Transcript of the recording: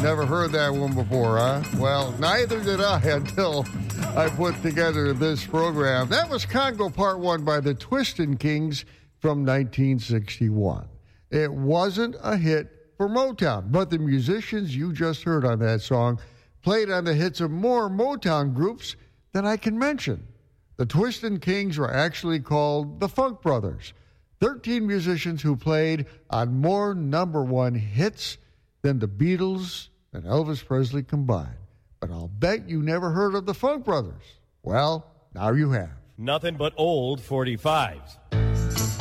Never heard that one before, huh? Well, neither did I until I put together this program. That was Congo Part 1 by the Twistin' Kings from 1961. It wasn't a hit for Motown, but the musicians you just heard on that song played on the hits of more Motown groups than I can mention. The Twistin' Kings were actually called the Funk Brothers, 13 musicians who played on more number one hits than the Beatles and Elvis Presley combined. But I'll bet you never heard of the Funk Brothers. Well, now you have. Nothing but old 45s.